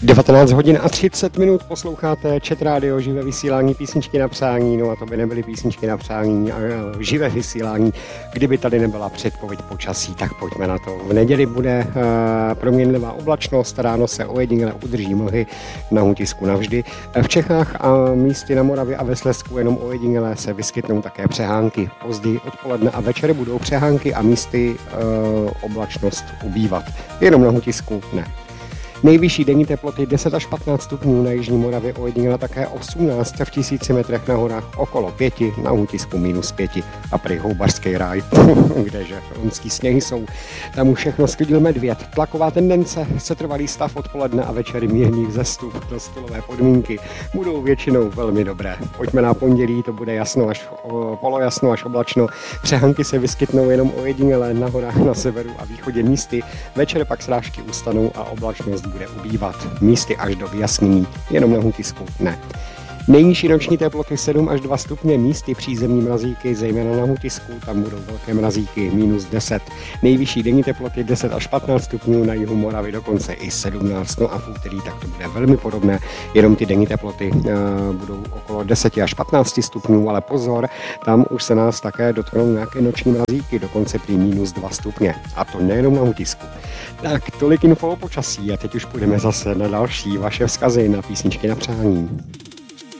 19 hodin a 30 minut posloucháte Chat Radio, živé vysílání, písničky na přání, no a to by nebyly písničky na přání a živé vysílání, kdyby tady nebyla předpověď počasí, tak pojďme na to. V neděli bude proměnlivá oblačnost, ráno se ojediněle udrží mlhy na Hutisku navždy. V Čechách a místy na Moravě a ve Slezsku jenom ojediněle se vyskytnou také přehánky. Později odpoledne a večer budou přehánky a místy oblačnost ubývat. Jenom na Hutisku ne. Nejvyšší denní teploty 10 až 15 stupňů, na jižní Moravě ojediněle také 18, v 1000 metrech na horách okolo 5, na Hutisku -5 a prý houbařský ráj, kdeže lonský sněhy jsou. Tam už všechno sklidil medvěd. Tlaková tendence, setrvalý stav odpoledne a večer mírný vzestup. Dostolové podmínky budou většinou velmi dobré. Pojďme na pondělí, to bude jasno až polojasno až oblačno. Přehánky se vyskytnou jenom ojediněle na horách na severu a východě místy. Večer pak srážky ustanou a oblačnost bude ubývat. Místy až do vyjasnění, jenom na Hutisku ne. Nejnižší noční teploty 7 až 2 stupně, místy přízemní mrazíky, zejména na Hutisku, tam budou velké mrazíky, -10. Nejvyšší denní teploty 10 až 15 stupňů, na jihu Moravy dokonce i 17, no a v úterý tak to bude velmi podobné, jenom ty denní teploty budou okolo 10 až 15 stupňů, ale pozor, tam už se nás také dotknou nějaké noční mrazíky, dokonce prý -2 stupně, a to nejenom na Hutisku. Tak, tolik info o počasí a teď už půjdeme zase na další vaše vzkazy na písničky na přání.